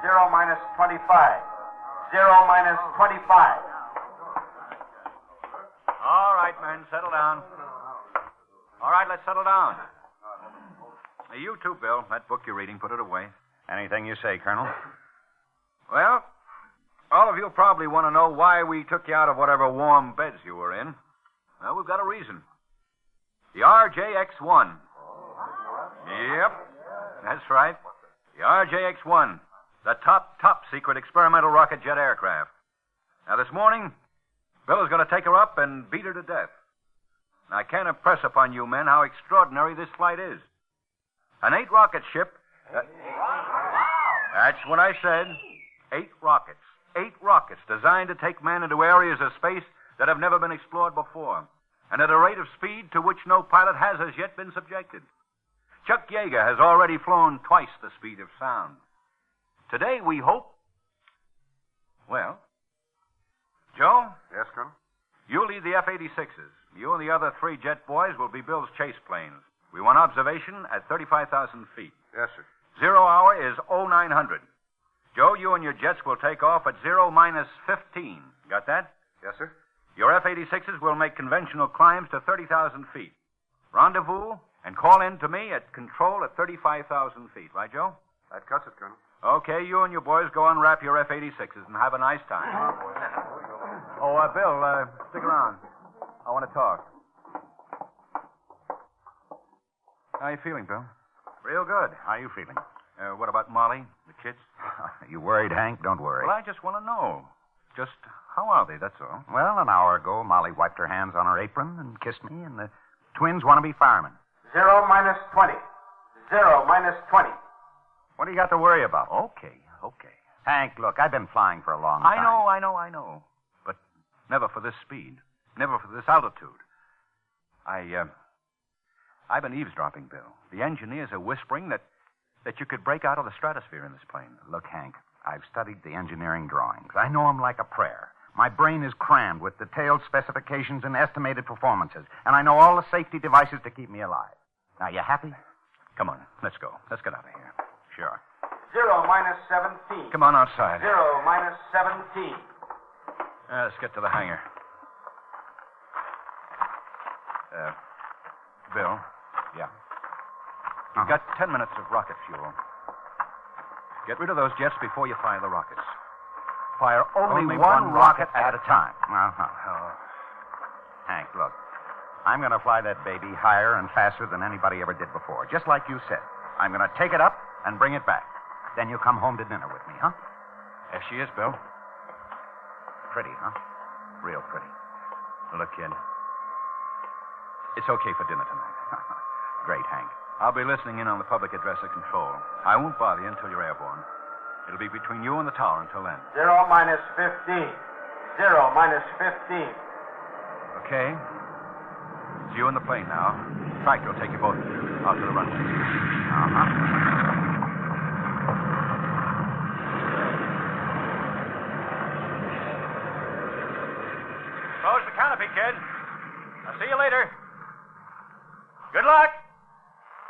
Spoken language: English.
0 minus 25. 0 minus 25. All right, men, settle down. All right, let's settle down. Hey, you too, Bill. That book you're reading, put it away. Anything you say, Colonel. Well, all of you probably want to know why we took you out of whatever warm beds you were in. Well, we've got a reason. The RJX-1. Yep, that's right. The RJX-1. The top secret experimental rocket jet aircraft. Now, this morning, Bill is going to take her up and beat her to death. I can't impress upon you men how extraordinary this flight is. An 8-rocket ship. That's what I said. 8 rockets. 8 rockets designed to take men into areas of space that have never been explored before, and at a rate of speed to which no pilot has as yet been subjected. Chuck Yeager has already flown twice the speed of sound. Today we hope... Well, Joe? Yes, Colonel? You lead the F-86s. You and the other 3 jet boys will be Bill's chase planes. We want observation at 35,000 feet. Yes, sir. 0 hour is 0900. Joe, you and your jets will take off at 0 minus 15. Got that? Yes, sir. Your F-86s will make conventional climbs to 30,000 feet. Rendezvous and call in to me at control at 35,000 feet. Right, Joe? That cuts it, Colonel. Okay, you and your boys go unwrap your F-86s and have a nice time. Oh, Bill, stick around. I want to talk. How you feeling, Bill? Real good. How are you feeling? What about Molly, the kids? You worried, Hank? Don't worry. Well, I just want to know. Just how are they, that's all. Well, an hour ago, Molly wiped her hands on her apron and kissed me, and the twins want to be firemen. 0 minus 20. 0 minus 20. What do you got to worry about? Okay. Hank, look, I've been flying for a long time. I know. But never for this speed. Never for this altitude. I've been eavesdropping, Bill. The engineers are whispering that you could break out of the stratosphere in this plane. Look, Hank, I've studied the engineering drawings. I know them like a prayer. My brain is crammed with detailed specifications and estimated performances, and I know all the safety devices to keep me alive. Now, you happy? Come on, let's go. Let's get out of here. Sure. 0 minus 17. Come on outside. 0 minus 17. Let's get to the hangar. Bill? Yeah. You've got 10 minutes of rocket fuel. Get rid of those jets before you fire the rockets. Fire only one rocket at a time. Uh-huh. Hank, look. I'm going to fly that baby higher and faster than anybody ever did before, just like you said. I'm going to take it up and bring it back. Then you come home to dinner with me, huh? There she is, Bill. Pretty, huh? Real pretty. Look, kid. It's okay for dinner tonight. Great, Hank. I'll be listening in on the public address at control. I won't bother you until you're airborne. It'll be between you and the tower until then. 0 minus 15. 0 minus 15. Okay. It's you in the plane now. Tractor will take you both out to the runway. Uh-huh. Close the canopy, kid. I'll see you later. Good luck.